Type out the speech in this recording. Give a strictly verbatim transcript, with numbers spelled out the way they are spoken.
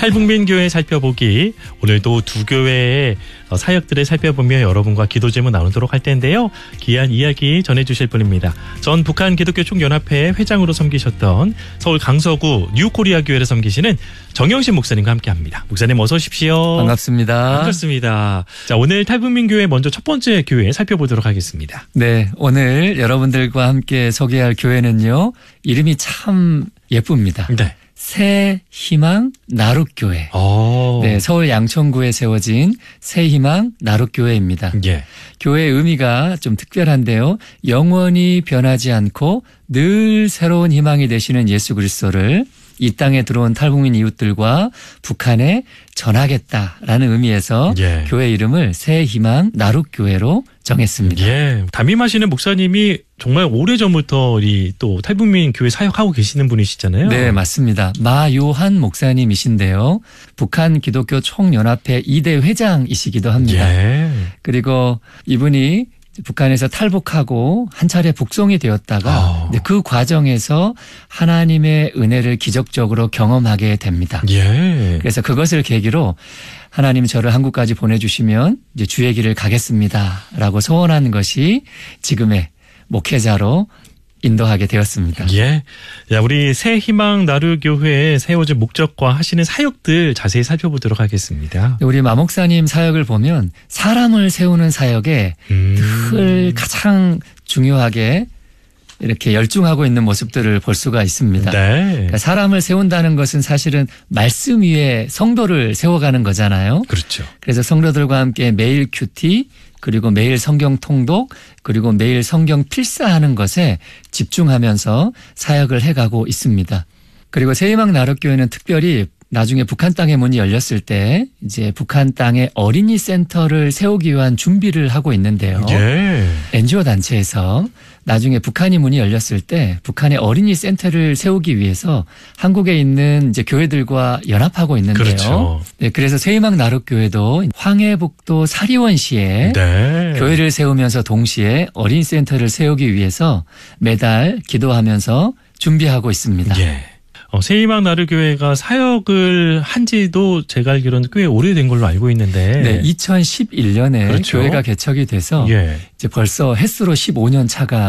탈북민 교회 살펴보기, 오늘도 두 교회의 사역들을 살펴보며 여러분과 기도 제목 나누도록 할 텐데요. 귀한 이야기 전해주실 분입니다. 전 북한 기독교 총연합회 회장으로 섬기셨던 서울 강서구 뉴코리아 교회를 섬기시는 정영신 목사님과 함께합니다. 목사님 어서 오십시오. 반갑습니다. 반갑습니다. 자, 오늘 탈북민 교회 먼저 첫 번째 교회 살펴보도록 하겠습니다. 네, 오늘 여러분들과 함께 소개할 교회는요, 이름이 참 예쁩니다. 네. 새 희망 나룻교회. 오. 네, 서울 양천구에 세워진 새 희망 나룻교회입니다. 예. 교회의 의미가 좀 특별한데요. 영원히 변하지 않고 늘 새로운 희망이 되시는 예수 그리스도를 이 땅에 들어온 탈북민 이웃들과 북한에 전하겠다라는 의미에서 예. 교회 이름을 새 희망 나룻교회로 정했습니다. 예. 담임하시는 목사님이 정말 오래전부터 이 또 탈북민 교회 사역하고 계시는 분이시잖아요. 네, 맞습니다. 마요한 목사님이신데요. 북한 기독교 총연합회 이 대 회장이시기도 합니다. 예. 그리고 이분이 북한에서 탈북하고 한 차례 북송이 되었다가 오. 그 과정에서 하나님의 은혜를 기적적으로 경험하게 됩니다. 예. 그래서 그것을 계기로 하나님 저를 한국까지 보내주시면 이제 주의 길을 가겠습니다라고 소원한 것이 지금의 목회자로 인도하게 되었습니다. 예. 야, 우리 새 희망 나루교회에 세워진 목적과 하시는 사역들 자세히 살펴보도록 하겠습니다. 우리 마 목사님 사역을 보면 사람을 세우는 사역에 음. 늘 가장 중요하게 이렇게 열중하고 있는 모습들을 볼 수가 있습니다. 네. 그러니까 사람을 세운다는 것은 사실은 말씀 위에 성도를 세워가는 거잖아요. 그렇죠. 그래서 성도들과 함께 매일 큐티, 그리고 매일 성경 통독, 그리고 매일 성경 필사하는 것에 집중하면서 사역을 해가고 있습니다. 그리고 새희망 나룻교회는 특별히 나중에 북한 땅의 문이 열렸을 때 이제 북한 땅에 어린이 센터를 세우기 위한 준비를 하고 있는데요. 예. 엔지오 단체에서 나중에 북한이 문이 열렸을 때 북한의 어린이 센터를 세우기 위해서 한국에 있는 이제 교회들과 연합하고 있는데요. 그렇죠. 네, 그래서 새희망 나룻교회도 황해북도 사리원시에 네. 교회를 세우면서 동시에 어린이 센터를 세우기 위해서 매달 기도하면서 준비하고 있습니다. 예. 어, 새희망 나루교회가 사역을 한 지도 제가 알기로는 꽤 오래된 걸로 알고 있는데. 네, 이천십일 년에 그렇죠. 교회가 개척이 돼서 예. 이제 벌써 햇수로 십오 년 차가